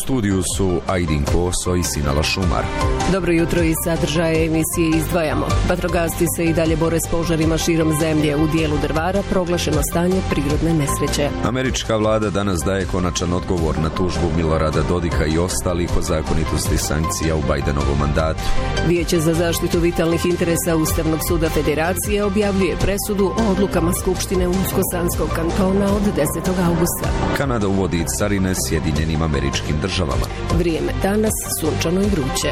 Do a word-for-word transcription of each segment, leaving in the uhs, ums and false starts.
studiju su Ajdin Koso i Sinala Šumar. Dobro jutro, iz sadržaja emisije izdvajamo. Vatrogasci se i dalje bore s požarima širom zemlje. U dijelu Drvara proglašeno stanje prirodne nesreće. Američka vlada danas daje konačan odgovor na tužbu Milorada Dodika i ostalih o zakonitosti sankcija u Bajdenovom mandatu. Vijeće za zaštitu vitalnih interesa Ustavnog suda Federacije objavljuje presudu o odlukama Skupštine Unsko-Sanskog kantona od desetog augusta. Kanada uvodi carine Sjedinjenim Američkim Državama. Vrijeme danas sunčano i vruće.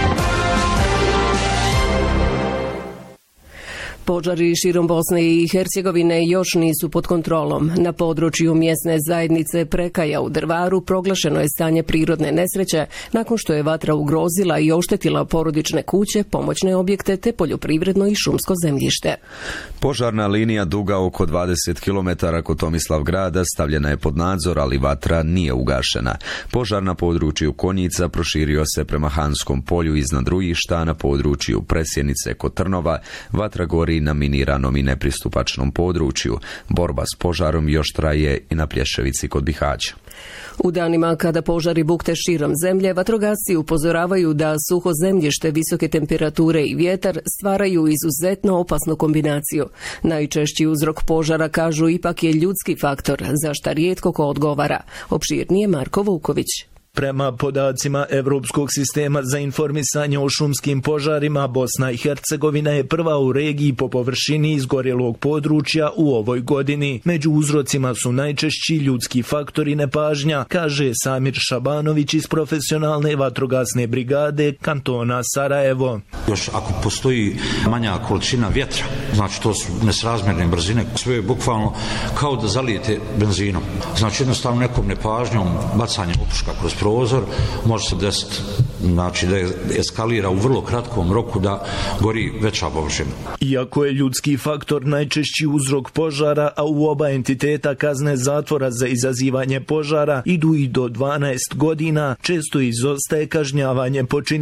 Požari širom Bosne i Hercegovine još nisu pod kontrolom. Na području mjesne zajednice Prekaja u Drvaru proglašeno je stanje prirodne nesreće nakon što je vatra ugrozila i oštetila porodične kuće, pomoćne objekte te poljoprivredno i šumsko zemljište. Požarna linija duga oko dvadeset kilometara kod Tomislavgrada stavljena je pod nadzor, ali vatra nije ugašena. Požar na području Konjica proširio se prema Hanskom polju iznad Rujišta, a na području Presjenice kod Trnova vatra gori na miniranom i nepristupačnom području. Borba s požarom još traje i na Plješevici kod Bihaća. U danima kada požari bukte širom zemlje, vatrogasci upozoravaju da suho zemljište, visoke temperature i vjetar stvaraju izuzetno opasnu kombinaciju. Najčešći uzrok požara, kažu, ipak je ljudski faktor, za šta rijetko ko odgovara. Opširnije Marko Vuković. Prema podacima Evropskog sistema za informisanje o šumskim požarima, Bosna i Hercegovina je prva u regiji po površini izgorjelog područja u ovoj godini. Među uzrocima su najčešći ljudski faktori nepažnja, kaže Samir Šabanović iz profesionalne vatrogasne brigade kantona Sarajevo. Još ako postoji manja količina vjetra, znači to su nesrazmjerne brzine, sve je bukvalno kao da zalijete benzinom. Znači jednostavno nekom nepažnjom, bacanjem opuška kroz prozor, može se desiti, znači da eskalira u vrlo kratkom roku da gori veća površina. Iako je ljudski faktor najčešći uzrok požara, a u oba entiteta kazne zatvora za izazivanje požara idu i do dvanaest godina, često izostaje kažnjavanje počinitelja.